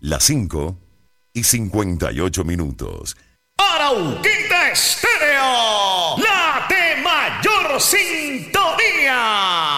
Las 5:58. Arauquita Estéreo, la de mayor sintonía.